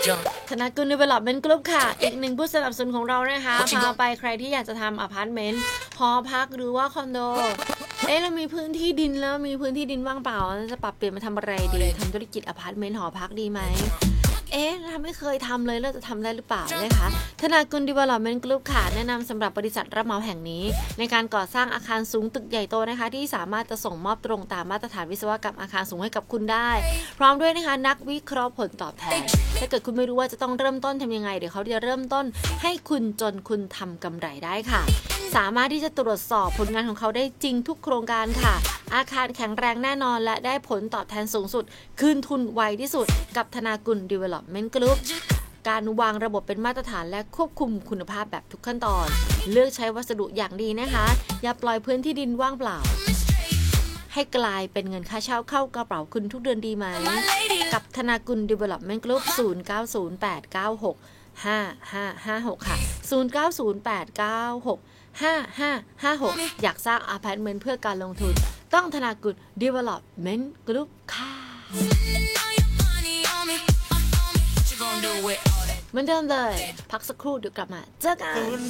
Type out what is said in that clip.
ธนากุล Development Group ค่ะอีกหนึ่งผู้สนับสนุนของเรานะคะพาไปใครที่อยากจะทำอพาร์ตเมนต์หอพักหรือว่าคอนโดเรามีพื้นที่ดินแล้วมีพื้นที่ดินว่างเปล่าจะปรับเปลี่ยนมาทำอะไรดีทำธุรกิจอพาร์ตเมนต์หอพักดีไหมเราไม่เคยทำเลยเราจะทำได้หรือเปล่านะคะธนากุล Development Group ค่ะแนะนำสำหรับบริษัทรับเหมาแห่งนี้ในการก่อสร้างอาคารสูงตึกใหญ่โตนะคะที่สามารถจะส่งมอบตรงตามมาตรฐานวิศวกรรมอาคารสูงให้กับคุณได้พร้อมด้วยนะคะนักวิเคราะห์ผลตอบแทนถ้าเกิดคุณไม่รู้ว่าจะต้องเริ่มต้นทำยังไงเดี๋ยวเขาจะเริ่มต้นให้คุณจนคุณทำกำไรได้ค่ะสามารถที่จะตรวจสอบผลงานของเขาได้จริงทุกโครงการค่ะอาคารแข็งแรงแน่นอนและได้ผลตอบแทนสูงสุดคืนทุนไวที่สุดกับธนากุล Development Group การวางระบบเป็นมาตรฐานและควบคุมคุณภาพแบบทุกขั้นตอนเลือกใช้วัสดุอย่างดีนะคะอย่าปล่อยพื้นที่ดินว่างเปล่าให้กลายเป็นเงินค่าเช่าเข้ากระเป๋าคุณทุกเดือนดีไหมกับธนากุล Development Group 0908965556 ค่ะ 0908965556 อยากสร้างอพาร์ตเมนต์เพื่อการลงทุนต้องธนากุล Development Group ค่ะเหมือนเดิมเลยพักสักครู่เดี๋ยวกลับมาเจอกัน